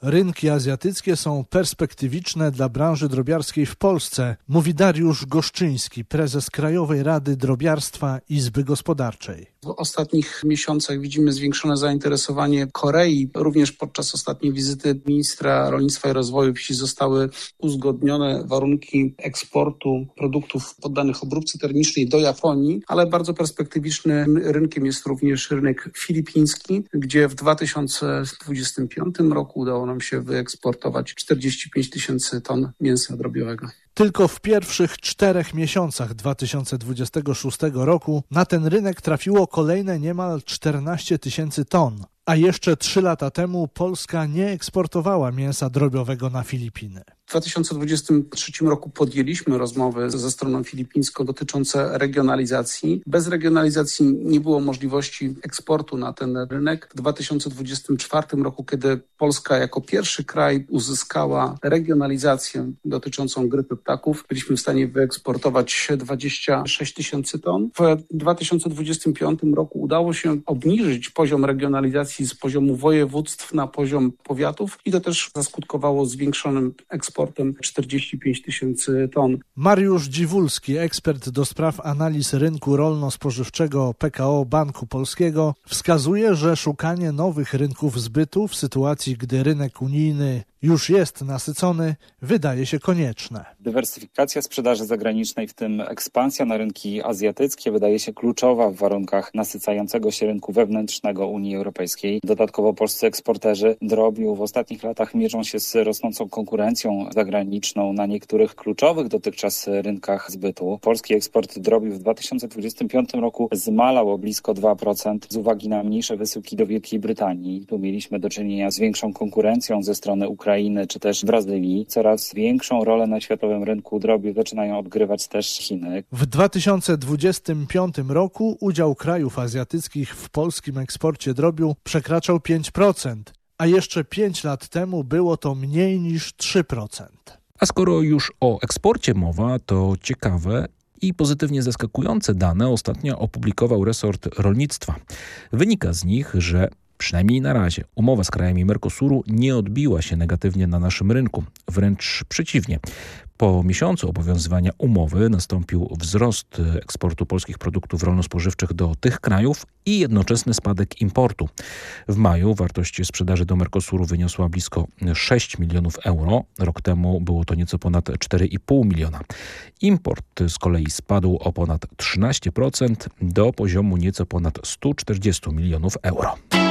Rynki azjatyckie są perspektywiczne dla branży drobiarskiej w Polsce, mówi Dariusz Goszczyński, prezes Krajowej Rady Drobiarstwa Izby Gospodarczej. W ostatnich miesiącach widzimy zwiększone zainteresowanie Korei. Również podczas ostatniej wizyty ministra rolnictwa i rozwoju wsi zostały uzgodnione warunki eksportu produktów poddanych obróbce termicznej do Japonii, ale bardzo perspektywicznym rynkiem jest również rynek filipiński, gdzie w 2025 roku udało nam się wyeksportować 45 000 ton mięsa drobiowego. Tylko w pierwszych 4 miesiącach 2026 roku na ten rynek trafiło kolejne niemal 14 000 ton, a jeszcze 3 lata temu Polska nie eksportowała mięsa drobiowego na Filipiny. W 2023 roku podjęliśmy rozmowy ze stroną filipińską dotyczące regionalizacji. Bez regionalizacji nie było możliwości eksportu na ten rynek. W 2024 roku, kiedy Polska jako pierwszy kraj uzyskała regionalizację dotyczącą grypy ptaków, byliśmy w stanie wyeksportować 26 000 ton. W 2025 roku udało się obniżyć poziom regionalizacji z poziomu województw na poziom powiatów i to też zaskutkowało zwiększonym eksportem 45 000 ton. Mariusz Dziwulski, ekspert do spraw analiz rynku rolno-spożywczego PKO Banku Polskiego, wskazuje, że szukanie nowych rynków zbytu w sytuacji, gdy rynek unijny już jest nasycony, wydaje się konieczne. Dywersyfikacja sprzedaży zagranicznej, w tym ekspansja na rynki azjatyckie, wydaje się kluczowa w warunkach nasycającego się rynku wewnętrznego Unii Europejskiej. Dodatkowo polscy eksporterzy drobiu w ostatnich latach mierzą się z rosnącą konkurencją zagraniczną na niektórych kluczowych dotychczas rynkach zbytu. Polski eksport drobiu w 2025 roku zmalał o blisko 2% z uwagi na mniejsze wysyłki do Wielkiej Brytanii. Tu mieliśmy do czynienia z większą konkurencją ze strony Ukrainy czy też Brazylii. Coraz większą rolę na światowym rynku drobiu zaczynają odgrywać też Chiny. W 2025 roku udział krajów azjatyckich w polskim eksporcie drobiu przekraczał 5%, a jeszcze 5 lat temu było to mniej niż 3%. A skoro już o eksporcie mowa, to ciekawe i pozytywnie zaskakujące dane ostatnio opublikował resort rolnictwa. Wynika z nich, że przynajmniej na razie umowa z krajami Mercosuru nie odbiła się negatywnie na naszym rynku. Wręcz przeciwnie. Po miesiącu obowiązywania umowy nastąpił wzrost eksportu polskich produktów rolno-spożywczych do tych krajów i jednoczesny spadek importu. W maju wartość sprzedaży do Mercosuru wyniosła blisko 6 milionów euro. Rok temu było to nieco ponad 4,5 miliona. Import z kolei spadł o ponad 13% do poziomu nieco ponad 140 milionów euro.